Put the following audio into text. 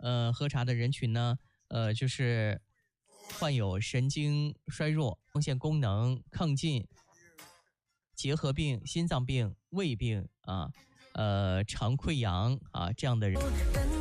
喝茶的人群呢，就是患有神经衰弱、光线功能亢进、结核病、心脏病、胃病啊，肠溃疡啊这样的人。